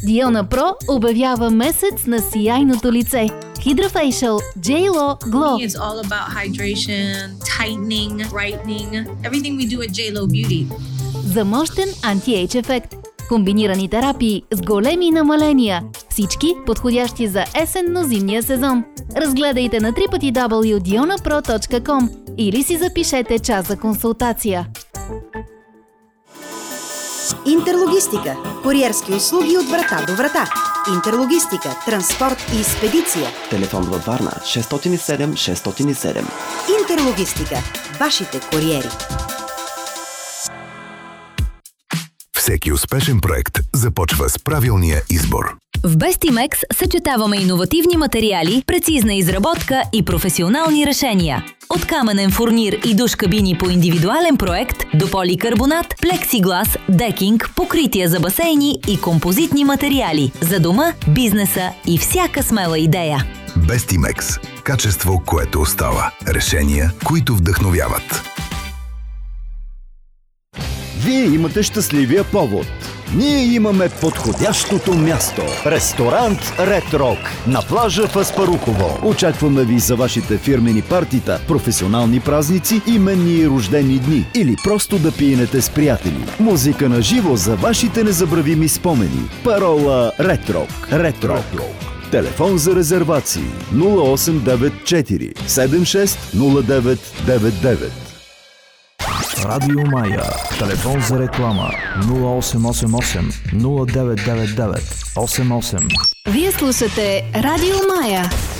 Диона Про обявява месец на сияйното лице. Hydrafacial J.Lo Glow. It's all about hydration, tightening, brightening, everything we do at J.Lo Beauty. За мощен анти-ейдж ефект. Комбинирани терапии с големи намаления. Всички подходящи за есенно-зимния сезон. Разгледайте на www.dionapro.com или си запишете час за консултация. Интерлогистика. Куриерски услуги от врата до врата. Интерлогистика, транспорт и спедиция. Телефон във Варна 607 607. Интерлогистика. Вашите куриери. Всеки успешен проект започва с правилния избор. В Bestimex съчетаваме иновативни материали, прецизна изработка и професионални решения. От каменен фурнир и душ кабини по индивидуален проект до поликарбонат, плексиглас, декинг, покрития за басейни и композитни материали за дома, бизнеса и всяка смела идея. Bestimex. Качество, което остава. Решения, които вдъхновяват. Вие имате щастливия повод. Ние имаме подходящото място. Ресторант Ред Рок на плажа в Аспарухово. Очакваме ви за вашите фирмени партита, професионални празници, именни и рождени дни или просто да пиенете с приятели. Музика на живо за вашите незабравими спомени. Парола Ред Рок. Ред Рок. Телефон за резервации 0894 760999. Радио Мая. Телефон за реклама 0888 0999 88. Вие слушате Радио Мая.